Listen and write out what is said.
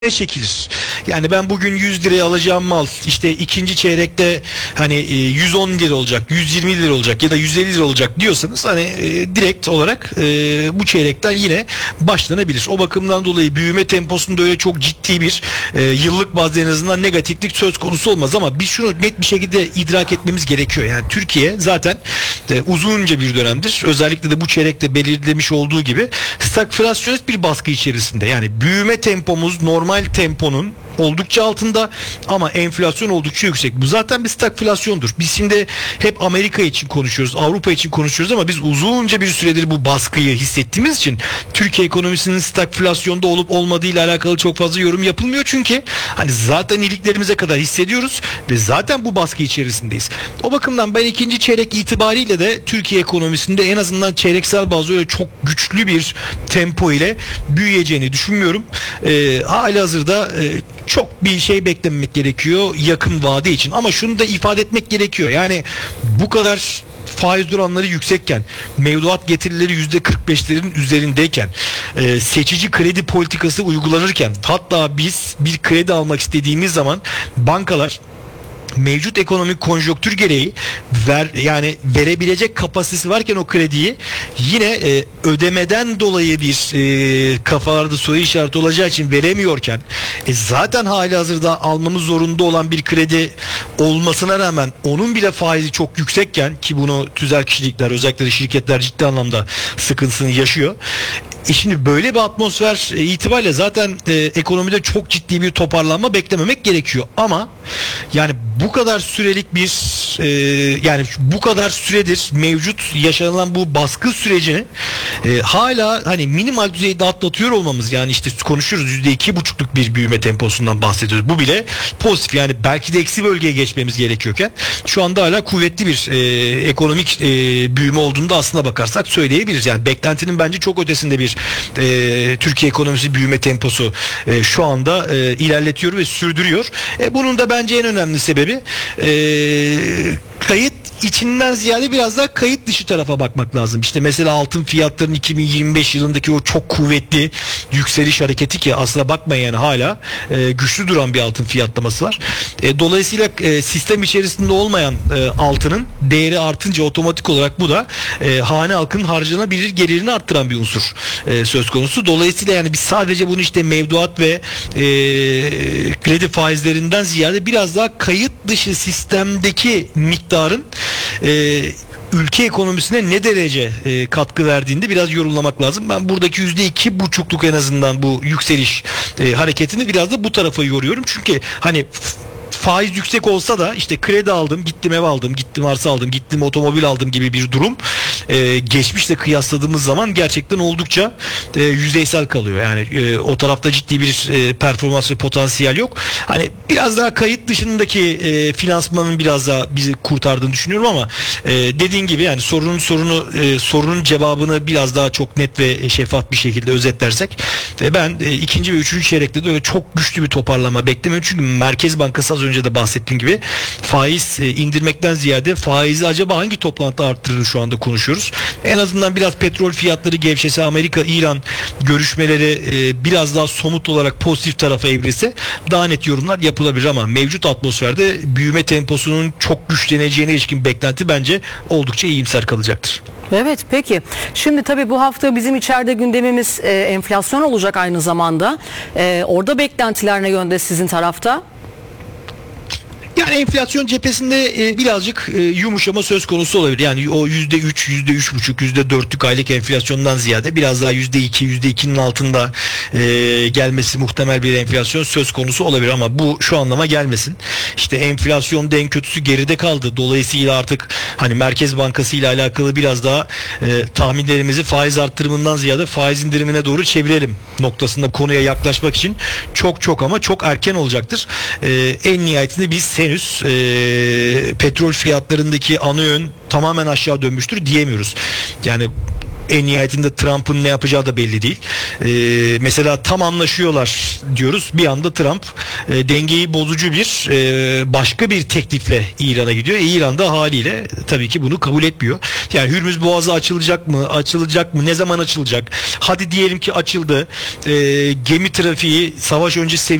çekilir. Yani ben bugün 100 liraya alacağım mal işte ikinci çeyrekte hani 110 lira olacak, 120 lira olacak ya da 150 lira olacak diyorsanız hani direkt olarak bu çeyrekten yine başlanabilir. O bakımdan dolayı büyüme temposunda öyle çok ciddi bir yıllık bazda en azından negatiflik söz konusu olmaz ama biz şunu net bir şekilde idrak etmemiz gerekiyor. Yani Türkiye zaten uzunca bir dönemdir özellikle de bu çeyrekte belirlemiş olduğu gibi stagflasyonist bir baskı içerisinde. Yani büyüme tempomuz normal temponun oldukça altında ama enflasyon oldukça yüksek. Bu zaten bir stagflasyondur. Biz şimdi hep Amerika için konuşuyoruz, Avrupa için konuşuyoruz ama biz uzunca bir süredir bu baskıyı hissettiğimiz için Türkiye ekonomisinin stagflasyonda olup olmadığı ile alakalı çok fazla yorum yapılmıyor. Çünkü hani zaten iliklerimize kadar hissediyoruz ve zaten bu baskı içerisindeyiz. O bakımdan ben ikinci çeyrek itibariyle de Türkiye ekonomisinde en azından çeyreksel bazda öyle çok güçlü bir tempo ile büyüyeceğini düşünmüyorum. Halihazırda çok bir şey beklememek gerekiyor yakın vade için ama şunu da ifade etmek gerekiyor. Yani bu kadar faiz oranları yüksekken, mevduat getirileri %45'lerin üzerindeyken, seçici kredi politikası uygulanırken, hatta biz bir kredi almak istediğimiz zaman bankalar mevcut ekonomik konjonktür gereği yani verebilecek kapasitesi varken o krediyi yine ödemeden dolayı bir kafalarda soru işareti olacağı için veremiyorken zaten hali hazırda almamız zorunda olan bir kredi olmasına rağmen onun bile faizi çok yüksekken ki bunu tüzel kişilikler özellikle de şirketler ciddi anlamda sıkıntısını yaşıyor. Şimdi böyle bir atmosfer itibariyle zaten ekonomide çok ciddi bir toparlanma beklememek gerekiyor. Ama yani bu kadar sürelik bir yani bu kadar süredir mevcut yaşanılan bu baskı sürecini hala hani minimal düzeyde atlatıyor olmamız yani işte konuşuyoruz %2,5'luk bir büyüme temposundan bahsediyoruz. Bu bile pozitif yani belki de eksi bölgeye geçmemiz gerekiyorken şu anda hala kuvvetli bir ekonomik büyüme olduğunu da aslına bakarsak söyleyebiliriz. Yani beklentinin bence çok ötesinde bir Türkiye ekonomisi büyüme temposu şu anda ilerletiyor ve sürdürüyor. Bunun da bence en önemli sebebi kayıt içinden ziyade biraz daha kayıt dışı tarafa bakmak lazım. İşte mesela altın fiyatlarının 2025 yılındaki o çok kuvvetli yükseliş hareketi ki aslına bakmayın yani hala güçlü duran bir altın fiyatlaması var. Dolayısıyla sistem içerisinde olmayan altının değeri artınca otomatik olarak bu da hane halkının harcanabilir gelirini arttıran bir unsur söz konusu. Dolayısıyla yani biz sadece bunu işte mevduat ve kredi faizlerinden ziyade biraz daha kayıt dışı sistemdeki miktarın ülke ekonomisine ne derece katkı verdiğinde biraz yorumlamak lazım. Ben buradaki %2,5'luk en azından bu yükseliş hareketini biraz da bu tarafa yoruyorum. Çünkü hani faiz yüksek olsa da işte kredi aldım, gittim ev aldım, gittim arsa aldım, gittim otomobil aldım gibi bir durum geçmişle kıyasladığımız zaman gerçekten oldukça yüzeysel kalıyor. Yani o tarafta ciddi bir performans ve potansiyel yok. Hani biraz daha kayıt dışındaki finansmanın biraz daha bizi kurtardığını düşünüyorum ama dediğin gibi yani sorunun cevabını biraz daha çok net ve şeffaf bir şekilde özetlersek ben ikinci ve üçüncü çeyrekte de öyle çok güçlü bir toparlama beklemiyorum. Çünkü Merkez Bankası az önce de bahsettiğim gibi faiz indirmekten ziyade faizi acaba hangi toplantıda arttırır şu anda konuşuyoruz. En azından biraz petrol fiyatları gevşese Amerika-İran görüşmeleri biraz daha somut olarak pozitif tarafa evrilse daha net yorumlar yapılabilir ama mevcut atmosferde büyüme temposunun çok güçleneceğine ilişkin beklenti bence oldukça iyimser kalacaktır. Evet, peki. Şimdi tabii bu hafta bizim içeride gündemimiz enflasyon olacak aynı zamanda. Orada beklentiler ne yönde sizin tarafta? Yani enflasyon cephesinde birazcık yumuşama söz konusu olabilir. Yani o %3, %3,5, %4'lük aylık enflasyondan ziyade biraz daha %2, %2'nin altında gelmesi muhtemel bir enflasyon söz konusu olabilir ama bu şu anlama gelmesin. İşte enflasyonda en kötüsü geride kaldı. Dolayısıyla artık hani Merkez Bankası ile alakalı biraz daha tahminlerimizi faiz arttırımından ziyade faiz indirimine doğru çevirelim noktasında konuya yaklaşmak için çok ama çok erken olacaktır. En nihayetinde biz henüz petrol fiyatlarındaki ana yön tamamen aşağı dönmüştür diyemiyoruz. Yani en nihayetinde Trump'ın ne yapacağı da belli değil. Mesela tam anlaşıyorlar diyoruz. Bir anda Trump dengeyi bozucu bir başka bir teklifle İran'a gidiyor. İran da haliyle tabii ki bunu kabul etmiyor. Yani Hürmüz Boğazı açılacak mı? Açılacak mı? Ne zaman açılacak? Hadi diyelim ki açıldı. Gemi trafiği savaş öncesi